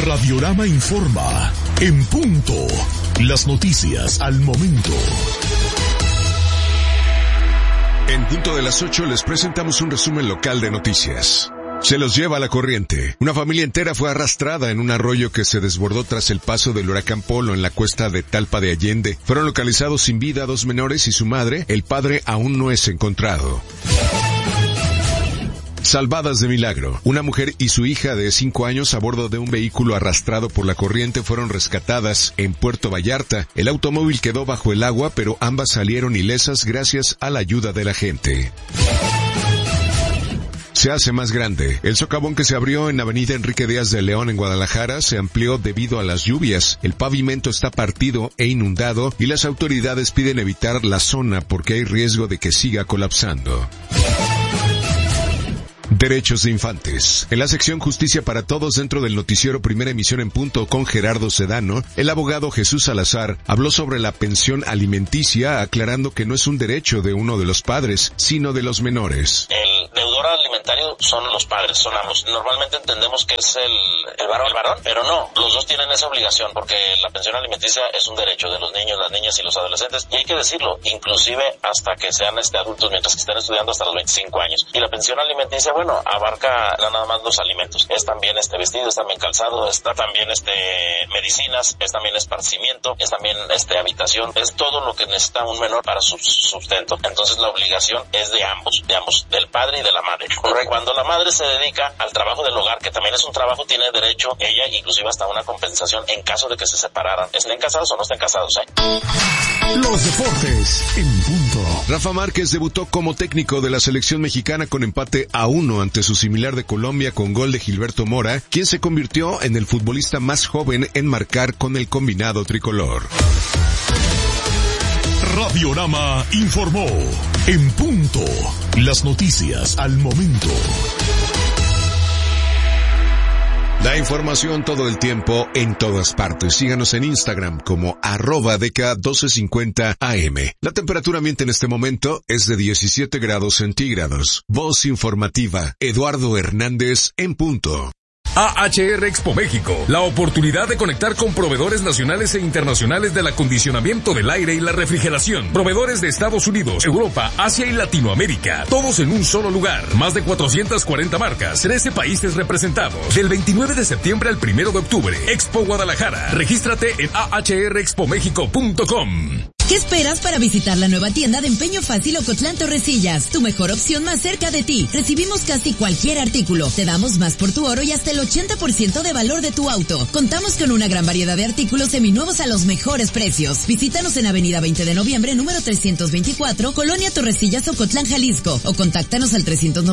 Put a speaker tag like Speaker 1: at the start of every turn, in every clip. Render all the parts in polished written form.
Speaker 1: Radiorama informa. En punto. Las noticias al momento.
Speaker 2: En punto de las 8 les presentamos un resumen local de noticias. Se los lleva la corriente. Una familia entera fue arrastrada en un arroyo que se desbordó tras el paso del huracán Polo en la cuesta de Talpa de Allende. Fueron localizados sin vida 2 menores y su madre. El padre aún no es encontrado. Salvadas de milagro. Una mujer y su hija de 5 años a bordo de un vehículo arrastrado por la corriente fueron rescatadas en Puerto Vallarta. El automóvil quedó bajo el agua, pero ambas salieron ilesas gracias a la ayuda de la gente. Se hace más grande. El socavón que se abrió en Avenida Enrique Díaz de León en Guadalajara se amplió debido a las lluvias. El pavimento está partido e inundado y las autoridades piden evitar la zona porque hay riesgo de que siga colapsando. Derechos de infantes. En la sección Justicia para Todos dentro del noticiero Primera Emisión en Punto con Gerardo Sedano, el abogado Jesús Salazar habló sobre la pensión alimenticia, aclarando que no es un derecho de uno de los padres, sino de los menores.
Speaker 3: El deudor alimentario son los padres, son ambos. Normalmente entendemos que es el varón, pero no, los dos tienen esa obligación porque la pensión alimenticia es un derecho de los niños, las niñas y los adolescentes, y hay que decirlo, inclusive hasta que sean adultos, mientras que estén estudiando hasta los 25 años. Y la pensión alimenticia, bueno, abarca nada más los alimentos. Es también vestido, es también calzado, está también medicinas, es también esparcimiento, es también habitación, es todo lo que necesita un menor para su sustento. Entonces la obligación es de ambos, del padre y de la madre. Correcto. Cuando la madre se dedica al trabajo del hogar, que también es un trabajo, tiene derecho ella inclusive hasta una compensación en caso de que se separaran, estén casados o no estén casados.
Speaker 1: Los deportes en punto.
Speaker 2: Rafa Márquez debutó como técnico de la selección mexicana con empate a 1 ante su similar de Colombia con gol de Gilberto Mora, quien se convirtió en el futbolista más joven en marcar con el combinado tricolor.
Speaker 1: Radiorama informó. En punto. Las noticias al momento.
Speaker 2: La información todo el tiempo, en todas partes. Síganos en Instagram como @DECA1250AM. La temperatura ambiente en este momento es de 17 grados centígrados. Voz informativa, Eduardo Hernández en punto.
Speaker 4: AHR Expo México, la oportunidad de conectar con proveedores nacionales e internacionales del acondicionamiento del aire y la refrigeración. Proveedores de Estados Unidos, Europa, Asia y Latinoamérica, todos en un solo lugar. Más de 440 marcas, 13 países representados. Del 29 de septiembre al 1 de octubre, Expo Guadalajara. Regístrate en ahrexpomexico.com.
Speaker 5: ¿Qué esperas para visitar la nueva tienda de Empeño Fácil Ocotlán Torrecillas? Tu mejor opción más cerca de ti. Recibimos casi cualquier artículo. Te damos más por tu oro y hasta el 80% de valor de tu auto. Contamos con una gran variedad de artículos seminuevos a los mejores precios. Visítanos en Avenida 20 de Noviembre, número 324, Colonia Torrecillas, Ocotlán, Jalisco. O contáctanos al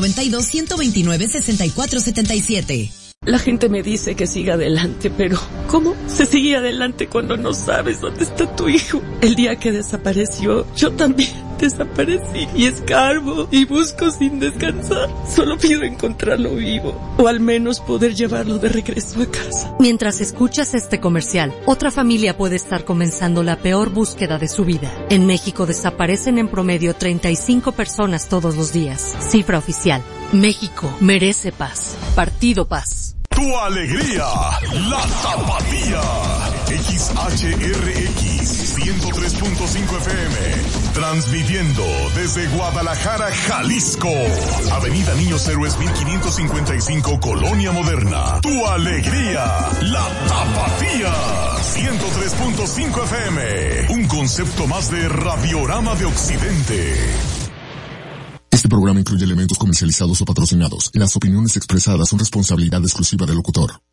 Speaker 5: 392-129-6477.
Speaker 6: La gente me dice que siga adelante, pero ¿cómo se sigue adelante cuando no sabes dónde está tu hijo? El día que desapareció, yo también desaparecí y escarbo y busco sin descansar. Solo pido encontrarlo vivo o al menos poder llevarlo de regreso a casa.
Speaker 7: Mientras escuchas este comercial, otra familia puede estar comenzando la peor búsqueda de su vida. En México desaparecen en promedio 35 personas todos los días. Cifra oficial. México merece paz. Partido Paz.
Speaker 1: Tu alegría, la Tapatía. XHRX 103.5 FM. Transmitiendo desde Guadalajara, Jalisco. Avenida Niños Héroes 1555, Colonia Moderna. Tu alegría, la Tapatía. 103.5 FM. Un concepto más de Radiorama de Occidente.
Speaker 8: Este programa incluye elementos comercializados o patrocinados. Las opiniones expresadas son responsabilidad exclusiva del locutor.